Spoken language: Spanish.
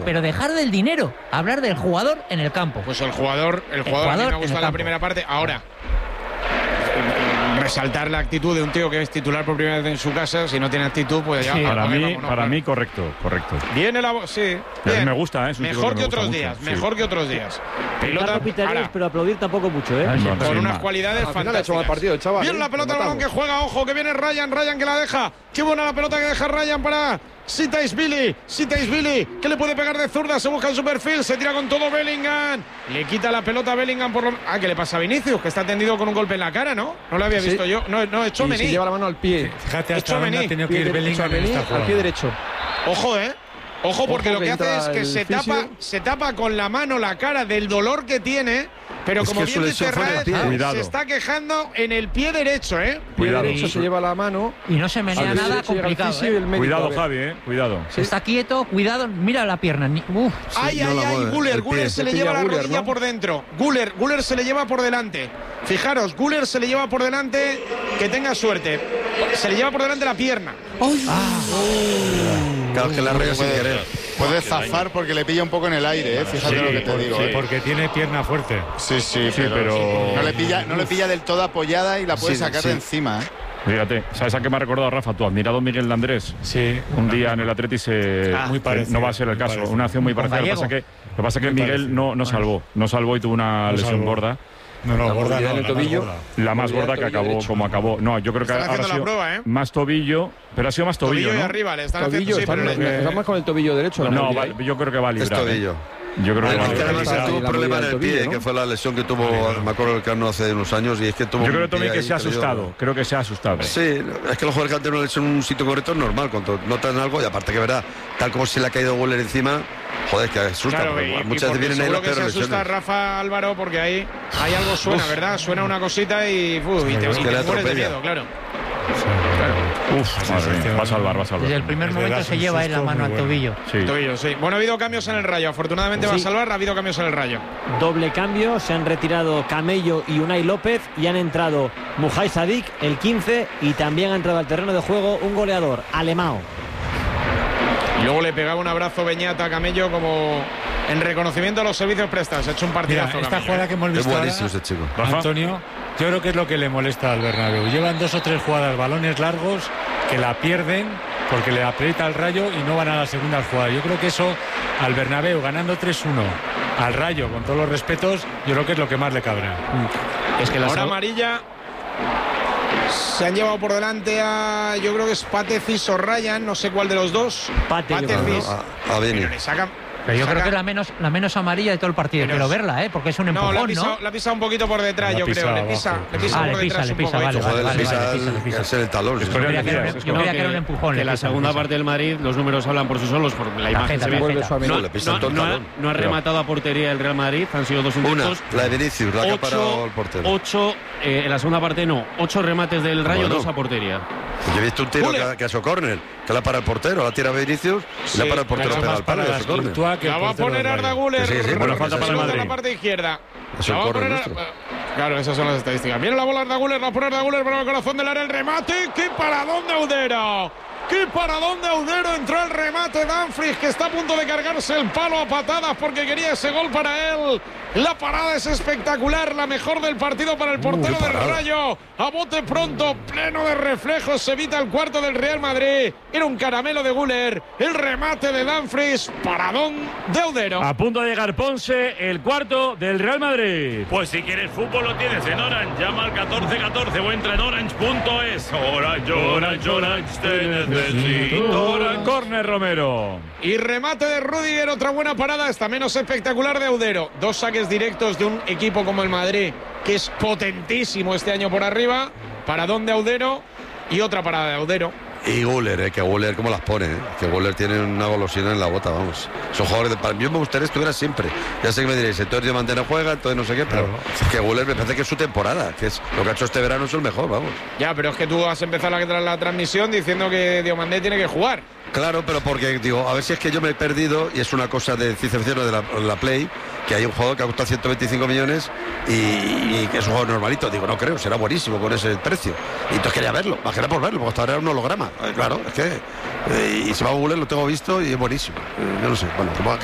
pero dejar del dinero, hablar del jugador en el campo. Pues el jugador a mí me ha gustado la primera parte. Ahora, resaltar la actitud de un tío que es titular por primera vez en su casa. Si no tiene actitud, pues ya. Sí, para mí, correcto. Viene la voz, sí. Me gusta, ¿eh? Mejor que otros días, mejor que otros días. Pelota, pero aplaudir tampoco mucho, ¿eh? Con unas cualidades fantásticas. Viene la pelota, el balón que juega, ojo, que viene Ryan que la deja. Qué buena la pelota que deja Ryan para Sitaisvili, que le puede pegar de zurda, se busca en su perfil, se tira con todo Bellingham, le quita la pelota a Bellingham por lo... ¿qué le pasa a Vinicius? Que está tendido con un golpe en la cara, ¿no? No lo había visto yo. No, es Tchouaméni. Se lleva la mano al pie. Fíjate hasta dónde ha tenido que ir Bellingham en esta jugada. Al pie derecho. Ojo, porque lo que hace es que se tapa con la mano la cara del dolor que tiene, pero como bien dice Raed, se está quejando en el pie derecho, ¿eh? Pie derecho se lleva la mano. Y no se menea nada, complicado. Cuidado, Javi, cuidado. Está quieto, cuidado, mira la pierna. Ay, Güler se le lleva la rodilla por dentro. Güler se le lleva por delante. Fijaros, Güler se le lleva por delante, que tenga suerte. Se le lleva por delante la pierna. Claro, que la raya sin querer. Puede zafar porque le pilla un poco en el aire, ¿eh? Fíjate lo que te digo. Sí, porque tiene pierna fuerte. Sí, pero no le pilla del todo apoyada y la puede sacar de encima, ¿eh? Fíjate, ¿sabes a qué me ha recordado, Rafa? Tu admirado Miguel de Andrés. Sí. Un día en el Atleti no va a ser el caso. Una acción muy parecida. Lo que pasa es que Miguel no salvó y tuvo una lesión gorda. Gorda en el tobillo. La más gorda que acabó como acabó. No, yo creo que ha sido más tobillo, pero ha sido más tobillo, ¿no? Y arriba le están tobillo, haciendo está más con el tobillo derecho. Yo creo que va a librar. Es tobillo. Yo creo que tuvo un problema en el pie, que fue la lesión que tuvo, me acuerdo, el Carno hace unos años, y es que tuvo. Yo creo también que se ha asustado. Creo que se ha asustado. Sí, es que los jugadores que han tenido una lesión en un sitio correcto es normal, cuando notan algo, y aparte que verá, tal como se le ha caído Güler encima, joder, que asusta. Claro, muchas veces vienen ahí las peores lesiones. Se asusta Rafa Álvaro porque ahí algo suena, ¿verdad? Suena una cosita y te mueres de miedo, claro. Va a salvar. Desde el primer momento se lleva la mano al tobillo. Sí. Bueno, ha habido cambios en el Rayo. Afortunadamente va a salvar, ha habido cambios en el Rayo. Doble cambio, se han retirado Camello y Unai López y han entrado Mujai Sadik, el 15, y también ha entrado al terreno de juego un goleador, Alemão. Y luego le pegaba un abrazo Beñat a Camello como en reconocimiento a los servicios prestados. Ha hecho un partidazo. Esta jugada que hemos visto ahora, ese chico. Antonio, yo creo que es lo que le molesta al Bernabéu. Llevan 2 o 3 jugadas, balones largos, que la pierden porque le aprieta el Rayo y no van a la segunda jugada. Yo creo que eso al Bernabéu, ganando 3-1 al Rayo, con todos los respetos, yo creo que es lo que más le cabrea. Es que la hora amarilla se han llevado por delante a, yo creo que es Patecis o Ryan, no sé cuál de los dos. Patecis. A Beni. Pero yo creo que es la menos amarilla de todo el partido. Quiero verla, porque es un empujón, ¿no? La ha pisado un poquito por detrás, yo creo. Le pisa por detrás un poco. Le pisa el talón. Yo creía que era un empujón. En la segunda parte del Madrid los números hablan por sí solos, por la imagen se ve. No ha rematado a portería el Real Madrid, han sido 2 intentos. La de Vinicius, la que ha parado el portero. 8, en la segunda parte 8 remates del Rayo, 2 a portería. Yo he visto un tiro que ha hecho córner, que la para el portero, la tira Vinicius y la para el portero, pega al palo y hace córner. La va a poner Arda Güler. Buena falta para el Madrid. La parte izquierda. La va a poner. Claro, esas son las estadísticas. Viene la bola Arda Güler, la pone Arda Güler para el corazón del área, el remate. ¡Qué paradón de Audero! ¡Qué paradón de Audero! Entró el remate Dumfries, que está a punto de cargarse el palo a patadas porque quería ese gol para él. La parada es espectacular, la mejor del partido para el portero del Rayo. A bote pronto, pleno de reflejos, se evita el cuarto del Real Madrid. Era un caramelo de Güler, el remate de Dumfries, paradón de Audero. A punto de llegar Ponce, el cuarto del Real Madrid. Pues si quieres fútbol lo tienes en Orange, llama al 1414 o entra en orange.es. Orange, te necesito. Córner Romero. Y remate de Rüdiger, otra buena parada, esta menos espectacular de Audero. 2 saques directos de un equipo como el Madrid, que es potentísimo este año por arriba. Paradón de Audero y otra parada de Audero. Y Güler, que Güler como las pone, que Güler tiene una golosina en la bota, vamos. Son jugadores para mí me gustaría que estuviera siempre. Ya sé que me diréis, entonces Diomande no juega, entonces no sé qué, pero que Güler me parece que es su temporada, que es lo que ha hecho este verano, es el mejor, vamos. Ya, pero es que tú has empezado la transmisión diciendo que Diomande tiene que jugar. Claro, pero porque digo, a ver si es que yo me he perdido y es una cosa de ciencia ficción de la Play, que hay un jugador que ha costado 125 millones y que es un jugador normalito. Digo, no creo, será buenísimo con ese precio. Y entonces quería verlo, más que nada por verlo, porque hasta ahora era un holograma. Claro, es que y se va a Google, lo tengo visto y es buenísimo. Yo no sé, bueno,